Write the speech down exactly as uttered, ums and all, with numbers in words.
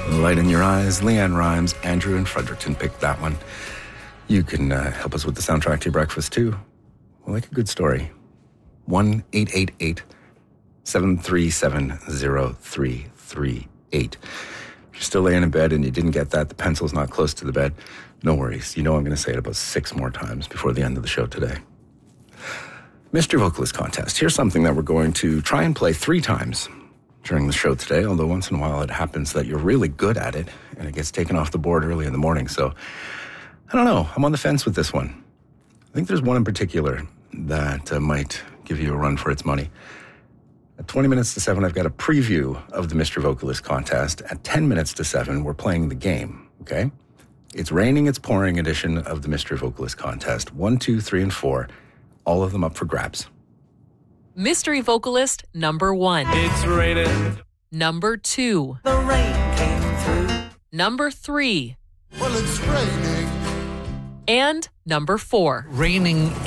The Light in Your Eyes, Leanne Rimes, Andrew in Fredericton picked that one. You can uh, help us with the soundtrack to your breakfast, too. We like a good story. one eight eight eight, seven three seven, zero three three eight. If you're still laying in bed and you didn't get that, the pencil's not close to the bed, no worries. You know I'm going to say it about six more times before the end of the show today. Mystery Vocalist Contest. Here's something that we're going to try and play three times during the show today, although once in a while it happens that you're really good at it and it gets taken off the board early in the morning. So, I don't know. I'm on the fence with this one. I think there's one in particular that uh, might give you a run for its money. At twenty minutes to seven, I've got a preview of the Mystery Vocalist Contest. At ten minutes to seven, we're playing the game, okay? It's raining, it's pouring edition of the Mystery Vocalist Contest. One, two, three, and four. All of them up for grabs. Mystery Vocalist number one. It's raining. Number two. The rain came through. Number three. Well, it's raining. And number four. Raining